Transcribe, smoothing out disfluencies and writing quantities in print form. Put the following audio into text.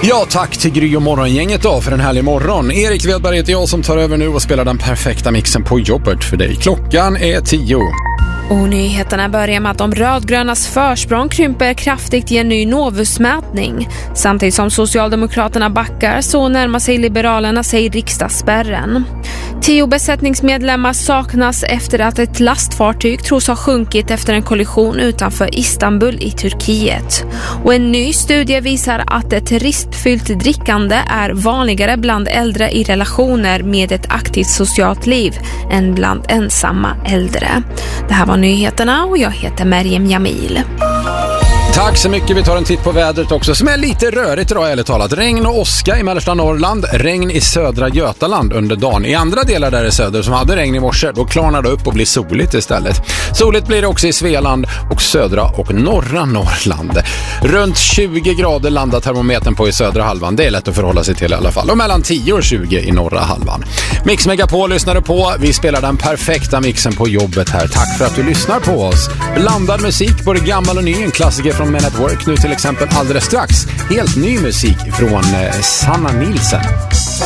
Ja, tack till Gry och morgongänget då för en härlig morgon. Erik Wedberg heter jag som tar över nu och spelar den perfekta mixen på jobbet för dig. Klockan är 10. Och nyheterna börjar med att de rödgrönas försprång krymper kraftigt i en ny Novusmätning. Samtidigt som Socialdemokraterna backar så närmar sig Liberalerna sig riksdagsspärren. 10 besättningsmedlemmar saknas efter att ett lastfartyg tros ha sjunkit efter en kollision utanför Istanbul i Turkiet. Och en ny studie visar att ett riskfyllt drickande är vanligare bland äldre i relationer med ett aktivt socialt liv än bland ensamma äldre. Det här var nyheterna och jag heter Meriem Jamil. Tack så mycket. Vi tar en titt på vädret också som är lite rörigt idag, ärligt talat. Regn och åska i mellersta Norrland, regn i södra Götaland under dagen. I andra delar där i söder som hade regn i morse, då klarnar det upp och blir soligt istället. Soligt blir det också i Svealand och södra och norra Norrland. Runt 20 grader landar termometern på i södra halvan. Det är lätt att förhålla sig till i alla fall. Och mellan 10 och 20 i norra halvan. Mix Megapol lyssnar på. Vi spelar den perfekta mixen på jobbet här. Tack för att du lyssnar på oss. Blandad musik, både gammal och ny. En klassiker från Men at Work nu till exempel alldeles strax. Helt ny musik från Sanna Nilsson.